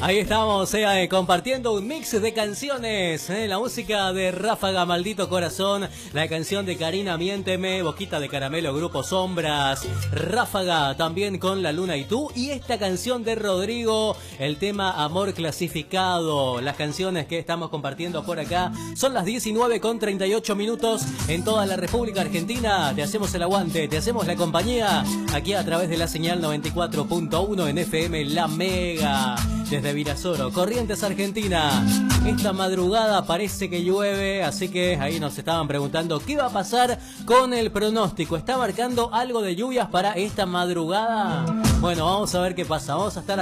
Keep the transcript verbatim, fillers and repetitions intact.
Ahí estamos, eh, compartiendo un mix de canciones, eh, la música de Ráfaga, Maldito Corazón, la canción de Karina, Miénteme, Boquita de Caramelo, Grupo Sombras, Ráfaga también con La Luna y Tú, y esta canción de Rodrigo, el tema Amor Clasificado. Las canciones que estamos compartiendo por acá son las diecinueve con treinta y ocho minutos en toda la República Argentina. Te hacemos el aguante, te hacemos la compañía aquí a través de la señal noventa y cuatro punto uno en F M La Mega. Desde Virasoro, Corrientes, Argentina. Esta madrugada parece que llueve, así que ahí nos estaban preguntando qué va a pasar con el pronóstico. ¿Está marcando algo de lluvias para esta madrugada? Bueno, vamos a ver qué pasa. Vamos a estar